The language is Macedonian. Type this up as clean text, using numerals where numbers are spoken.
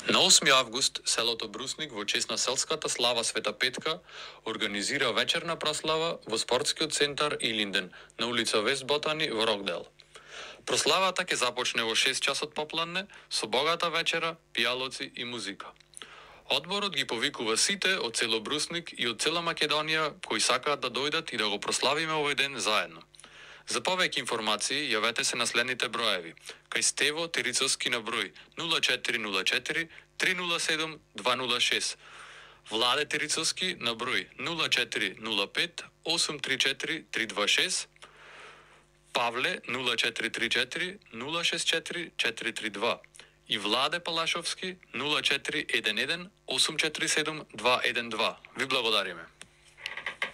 На 8 август селото Брусник во чест на селската слава Света Петка организира вечерна прослава во спортскиот центар Илинден на улица Вест Ботани во Рокдел. Прославата ќе започне во 6 часот попладне со богата вечера, пијалоци и музика. Одборот ги повикува сите од цело Брусник и од цела Македонија кои сакаат да дојдат и да го прославиме овој ден заедно. За повеќе информации јавете се на следните броеви. Кај Стево Терицовски на број 0404 307 206, Владе Терицовски на број 0405 834 326, Павле 0434 064 432 и Владе Палашовски 0411 847 212. Ви благодариме.